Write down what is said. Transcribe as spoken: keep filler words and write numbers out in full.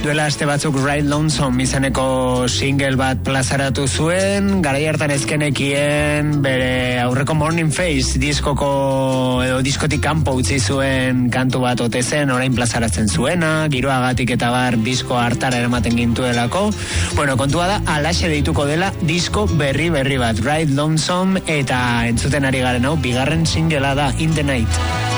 duela aste batzuk Ride Lonesome izaneko single bat plazaratu zuen, garai hartan ezkenekien bere aurreko Morning Face diskoko edo diskotik kanpo utzi zuen kantu bat ote zen, orain plazaratzen zuena, giroagatik eta bar disko hartara eramaten gintuelako. Bueno, kontua da, alaxe deituko dela disko berri berri bat, Ride Lonesome, eta entzuten ari garen hau, bigarren singlea da, In the Night.